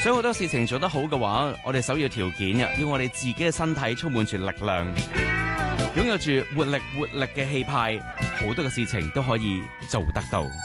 想好多事情做得好嘅話，我哋首要條件要我哋自己嘅身體充滿住力量，擁有住活力嘅氣派，好多嘅事情都可以做得到。